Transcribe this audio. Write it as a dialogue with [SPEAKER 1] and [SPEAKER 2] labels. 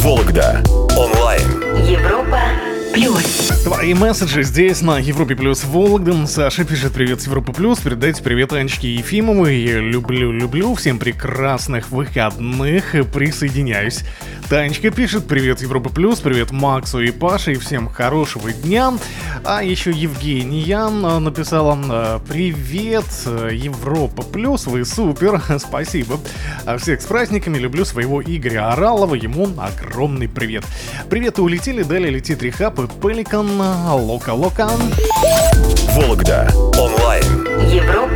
[SPEAKER 1] Вологда онлайн.
[SPEAKER 2] Европа плюс.
[SPEAKER 3] Твои месседжи здесь на Европе плюс Вологда. Саша пишет: привет с Европа плюс, передайте привет Анечке Ефимовой. Люблю, всем прекрасных выходных, присоединяюсь. Танечка пишет: привет Европа плюс, привет Максу и Паше, и всем хорошего дня. А еще Евгения написала: привет Европа плюс, вы супер, спасибо. Всех с праздниками, люблю своего Игоря Оралова, ему огромный привет. Приветы улетели, далее летит Рехаб и Пеликан. Лока.
[SPEAKER 1] Вологда онлайн.
[SPEAKER 2] Европа